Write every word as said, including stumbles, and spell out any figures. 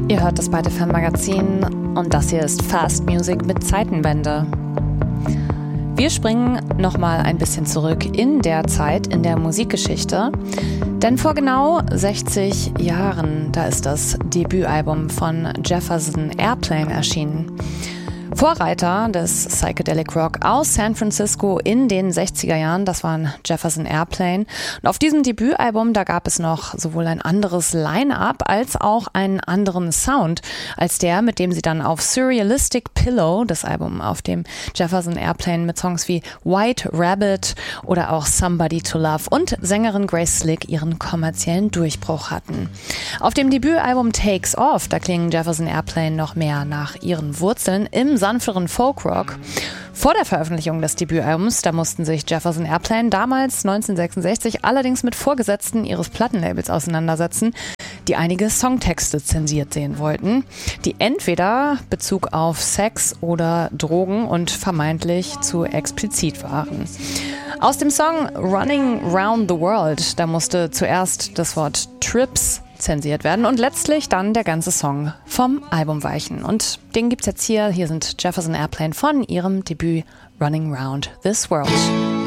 Ihr hört das Byte F M Magazin und das hier ist Fast Music mit Zeitenwende. Wir springen nochmal ein bisschen zurück in der Zeit, in der Musikgeschichte. Denn vor genau sechzig Jahren, da ist das Debütalbum von Jefferson Airplane erschienen. Vorreiter des Psychedelic Rock aus San Francisco in den sechziger Jahren, das waren Jefferson Airplane. Und auf diesem Debütalbum, da gab es noch sowohl ein anderes Line-Up als auch einen anderen Sound als der, mit dem sie dann auf Surrealistic Pillow, das Album auf dem Jefferson Airplane mit Songs wie White Rabbit oder auch Somebody to Love und Sängerin Grace Slick ihren kommerziellen Durchbruch hatten. Auf dem Debütalbum Takes Off, da klingen Jefferson Airplane noch mehr nach ihren Wurzeln im sanfteren Folkrock. Vor der Veröffentlichung des Debütalbums, da mussten sich Jefferson Airplane damals neunzehnhundertsechsundsechzig allerdings mit Vorgesetzten ihres Plattenlabels auseinandersetzen, die einige Songtexte zensiert sehen wollten, die entweder Bezug auf Sex oder Drogen und vermeintlich zu explizit waren. Aus dem Song Running Round the World, da musste zuerst das Wort Trips zensiert werden und letztlich dann der ganze Song vom Album weichen. Und den gibt's jetzt hier. Hier sind Jefferson Airplane von ihrem Debüt Running Round This World.